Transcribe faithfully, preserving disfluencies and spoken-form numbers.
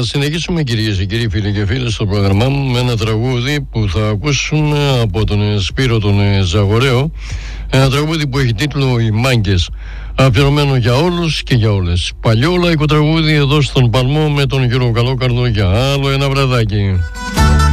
συνεχίσουμε, κυρίες και κύριοι, φίλοι και φίλες, στο πρόγραμμά μου με ένα τραγούδι που θα ακούσουμε από τον Σπύρο τον Ζαγοραίο. Ένα τραγούδι που έχει τίτλο «Οι Μάγκες», αφιερωμένο για όλους και για όλες. Παλιό λαϊκό τραγούδι εδώ στον Παλμό με τον Γιώργο Καλόκαρδο για άλλο ένα βραδάκι.